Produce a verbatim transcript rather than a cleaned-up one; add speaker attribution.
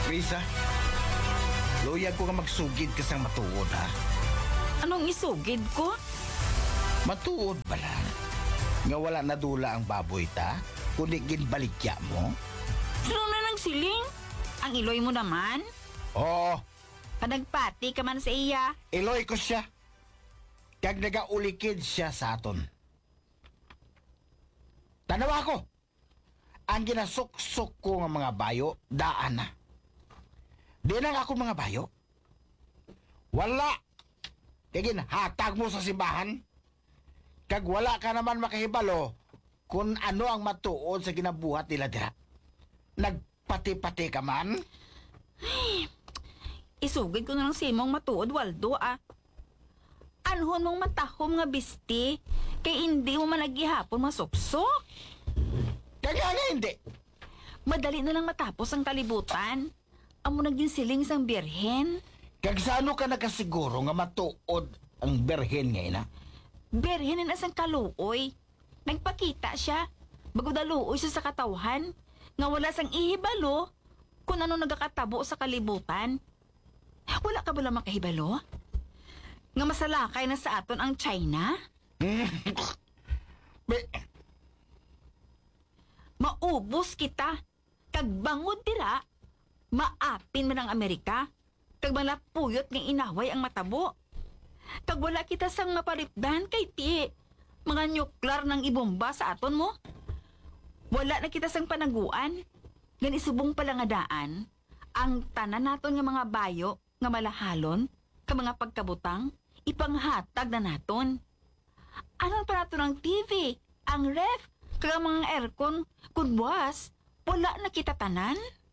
Speaker 1: Risa, luyag ko nga magsugid ka sang matuod, ha?
Speaker 2: Anong isugid ko?
Speaker 1: Matuod ba lang? Nga wala nadula ang baboy ta, kundi ginbalikya mo?
Speaker 2: Sino na nang siling? Ang iloy mo naman?
Speaker 1: Oo,
Speaker 2: Panagpati ka man sa iya.
Speaker 1: iloy ko siya. Kag nagaulikid siya sa aton. Tanawa ko, ang ginasuksok ko ng mga bayo, daan na. Di na ako mga bayo. Wala. Kaya ginhatag mo sa simbahan. Kag wala ka naman makahibalo kung ano ang matuod sa ginabuhat nila dira. Nagpati-pati ka man?
Speaker 2: Isugid ko na lang si imong matuod, Waldo, ah. Anhon mong matahom nga bisti, kay hindi mo man naghihapon masuksok.
Speaker 1: Kaya nga hindi.
Speaker 2: Madali na lang matapos ang kalibutan. Amo naging siling sang birhen.
Speaker 1: Kag sa ano ka nakasiguro nga matuod ang berhen ngayon, ha?
Speaker 2: Birhen na sang kaluoy. Nagpakita siya. Bago daluoy siya sa katawhan. Nga wala sang ihibalo kung ano nagakatabo sa kalibutan. Wala ka ba lang makahibalo? Nga masalakay na sa aton ang China?
Speaker 1: Be,
Speaker 2: Maubos kita. Kag bangod tira, maapin man ang Amerika. Kag malapuyot ng inaway ang matabo. Kag wala kita sang maparipdan kay ti. Mga nuklear ng ibomba sa aton mo. Wala na kita sang panaguan. Gan isubong pala nga daan. Ang tanan naton nga mga bayo nga malahalon, ka mga pagkabutang, ipanghatag na naton. Ano pa nato ng T V, ang ref, kag ang mga aircon, kung buwas, wala na kita tanan?